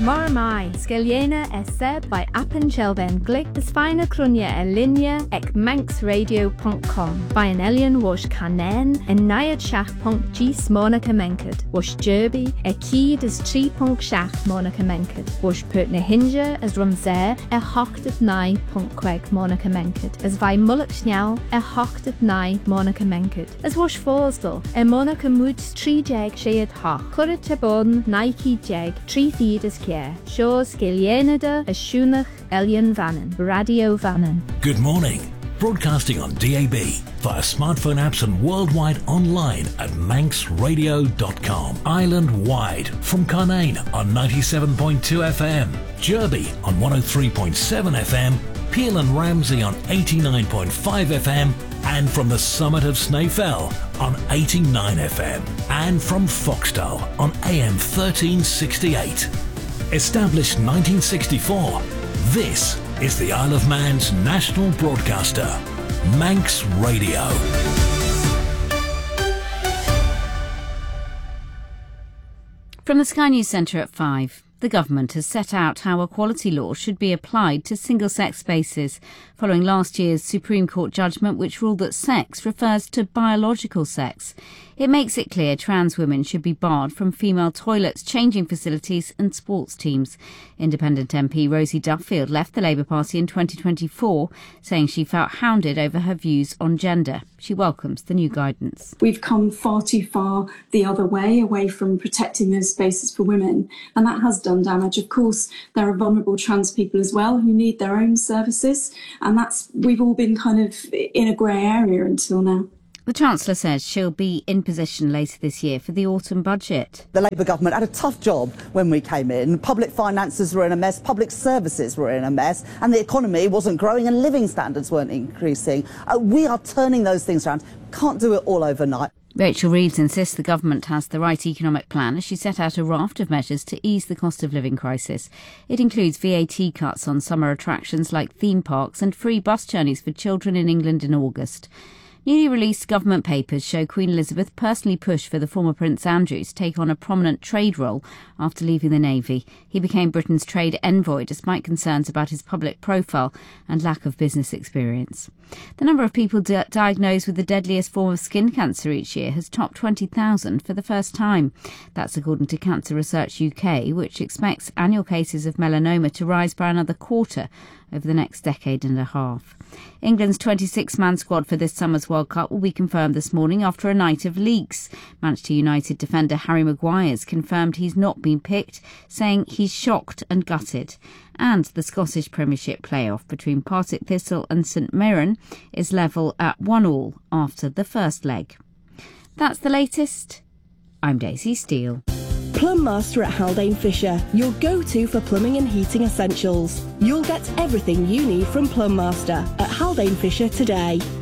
Mar mai, sgiliena seb by appen chelben glick the spina crunia linia ec manxradio.com by an elian wash canen and nayad shach.g Monica Menked wash jerby a key as 3 shach Monica Menked wash put na hinja as rumzer a hocht of 9.queg Monica Menked as by mullock schnell a hocht of 9 Monica Menked as wash forsdal a Monica moods 3 jeg shead hoch currit tabon Nike jeg 3 feed as care show skilienada a shunach elian vanen radio vanen. Good morning. Broadcasting on DAB via smartphone apps and worldwide online at manxradio.com. Island-wide from Carnane on 97.2 FM, Jerby on 103.7 FM, Peel and Ramsey on 89.5 FM, and from the summit of Snaefell on 89 FM, and from Foxtel on AM 1368. Established 1964, this is the Isle of Man's national broadcaster, Manx Radio. From the Sky News Centre at 5. The government has set out how equality law should be applied to single-sex spaces, following last year's Supreme Court judgment which ruled that sex refers to biological sex. It makes it clear trans women should be barred from female toilets, changing facilities and sports teams. Independent MP Rosie Duffield left the Labour Party in 2024, saying she felt hounded over her views on gender. She welcomes the new guidance. We've come far too far the other way, away from protecting those spaces for women, and that has done damage. Of course, there are vulnerable trans people as well who need their own services, and we've all been kind of in a grey area until now. The Chancellor says she'll be in position later this year for the autumn budget. The Labour government had a tough job when we came in. Public finances were in a mess, public services were in a mess, and the economy wasn't growing and living standards weren't increasing. We are turning those things around. Can't do it all overnight. Rachel Reeves insists the government has the right economic plan as she set out a raft of measures to ease the cost of living crisis. It includes VAT cuts on summer attractions like theme parks and free bus journeys for children in England in August. Newly released government papers show Queen Elizabeth personally pushed for the former Prince Andrew to take on a prominent trade role after leaving the Navy. He became Britain's trade envoy despite concerns about his public profile and lack of business experience. The number of people diagnosed with the deadliest form of skin cancer each year has topped 20,000 for the first time. That's according to Cancer Research UK, which expects annual cases of melanoma to rise by another quarter over the next decade and a half. England's 26-man squad for this summer's World Cup will be confirmed this morning after a night of leaks. Manchester United defender Harry Maguire's confirmed he's not been picked, saying he's shocked and gutted. And the Scottish Premiership playoff between Partick Thistle and St Mirren is level at 1-1 after the first leg. That's the latest. I'm Daisy Steele. Plum Master at Haldane Fisher, your go-to for plumbing and heating essentials. You'll get everything you need from Plum Master at Haldane Fisher today.